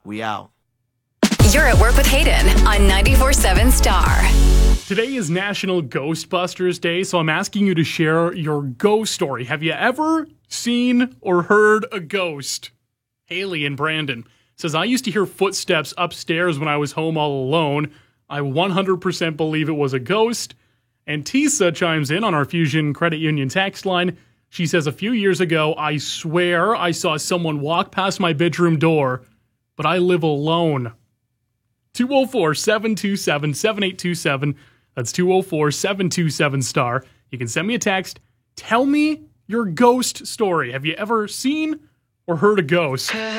We out. You're at Work with Hayden on 94.7 Star. Today is National Ghostbusters Day, so I'm asking you to share your ghost story. Have you ever seen or heard a ghost? Haley in Brandon says, I used to hear footsteps upstairs when I was home all alone. I 100% believe it was a ghost. And Tisa chimes in on our Fusion Credit Union text line. She says, a few years ago, I swear I saw someone walk past my bedroom door, but I live alone. 204-727-7827. That's 204-727-STAR. You can send me a text. Tell me your ghost story. Have you ever seen or heard a ghost?